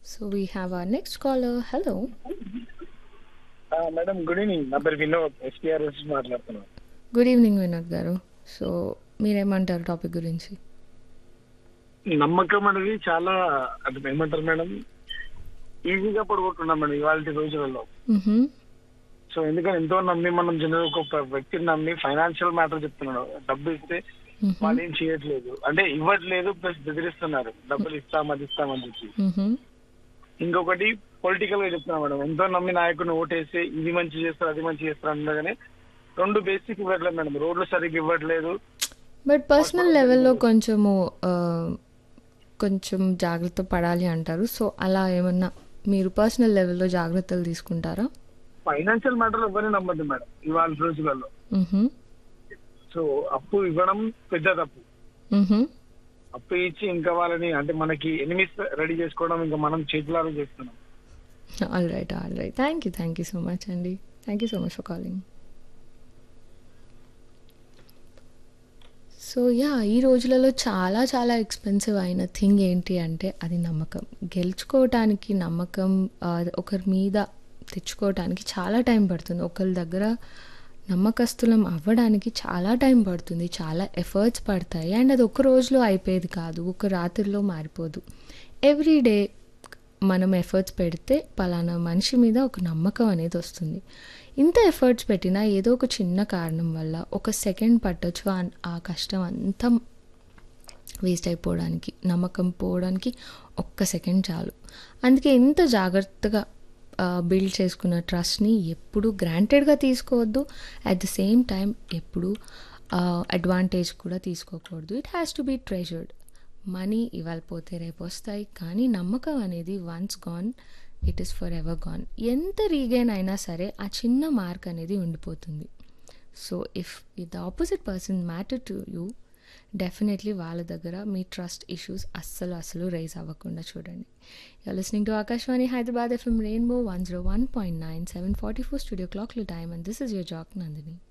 So we have our next caller. Hello. Madam good evening. నా పేరు Vinod, SPR నుంచి మాట్లాడుతున్నాను. గుడ్ ఈవినింగ్ వినోద్ గారు. సో మీరేమంటారు టాపిక్ గురించి? నమ్మకం అనేది చాలా అంటే ఏమంటారు మేడం, ఈజీగా పడుకుంటున్నాం మేడం ఇవాళ రోజులలో. మ్హూ. సో ఎందుకంటే ఎంతో నమ్మి మనం జనరల్ ఒక వ్యక్తిని నమ్మి ఫైనాన్షియల్ మ్యాటర్ చెప్తున్నాడు, డబ్బు ఇస్తే మ్హూ. వాళ్ళు ఏం చేయట్లేదు, అంటే ఇవ్వట్లేదు, ప్లస్ బెదిరిస్తున్నారు డబ్బులు ఇస్తాం అది ఇస్తామని చెప్పి. మ్హూ. ఇంకొకటి పొలిటికల్ గా చెప్తున్నా మేడం, ఎంతో నమ్మి నాయకుడిని ఓటేసి ఇది మంచి చేస్తారు అది మంచి చేస్తారు అన్నగానే రెండు బేసిక్ ఇవ్వట్లేదు మేడం. రోడ్లు సరిగ్గా ఇవ్వట్లేదు. బట్ పర్సనల్ లెవెల్లో కొంచెం జాగ్రత్త పడాలి అంటారు. సో అలా ఏమన్నా మీరు పర్సనల్ లెవెల్లో జాగ్రత్తలు తీసుకుంటారా? ఫైనాన్షియల్ మ్యాటర్ ఎవరిని నమ్మద్దు మేడం ఇవాళ రోజులలో. మ్హూ. సో అప్పు ఇవ్వడం పెద్ద తప్పు. మ్హూ. అప్పు ఇచ్చి ఇంకా వాళ్ళని అంటే మనకి ఎనిమిస్ రెడీ చేసుకోవడం ఇంకా మనం చేతులారా చేస్తున్నాం. All right. Thank you so much అండి. Thank you so much for calling. So ఈ రోజులలో చాలా చాలా ఎక్స్పెన్సివ్ అయిన థింగ్ ఏంటి అంటే అది నమ్మకం. గెలుచుకోవటానికి నమ్మకం ఒకరి మీద తెచ్చుకోవటానికి చాలా టైం పడుతుంది. ఒకరి దగ్గర నమ్మకస్తులం అవ్వడానికి చాలా టైం పడుతుంది, చాలా ఎఫర్ట్స్ పడతాయి. అండ్ అది ఒక రోజులో అయిపోయేది కాదు, ఒక రాత్రిలో మారిపోదు. ఎవ్రీడే మనం ఎఫర్ట్స్ పెడితే పలానా మనిషి మీద ఒక నమ్మకం అనేది వస్తుంది. ఇంత ఎఫర్ట్స్ పెట్టినా ఏదో ఒక చిన్న కారణం వల్ల ఒక సెకండ్ పట్టొచ్చు ఆ కష్టం అంతా వేస్ట్ అయిపోవడానికి, నమ్మకం పోవడానికి ఒక్క సెకండ్ చాలు. అందుకే ఇంత జాగ్రత్తగా బిల్డ్ చేసుకున్న ట్రస్ట్ని ఎప్పుడు గ్రాంటెడ్గా తీసుకోవద్దు. అట్ ద సేమ్ టైం ఎప్పుడు అడ్వాంటేజ్ కూడా తీసుకోకూడదు. It has to be treasured. Money ఇవాళ పోతే రేపు వస్తాయి, కానీ నమ్మకం అనేది once gone it is for ever gone. ఎంత రీగైన్ అయినా సరే ఆ చిన్న మార్క్ అనేది ఉండిపోతుంది. So if the opposite person matter to you, definitely వాళ్ళ దగ్గర మీ ట్రస్ట్ ఇష్యూస్ అస్సలు రైజ్ అవ్వకుండా చూడండి. You're listening to Akashvani Hyderabad FM rainbow 101.9, 7:44 studio క్లాక్ల time, and this is your Jack Nandini.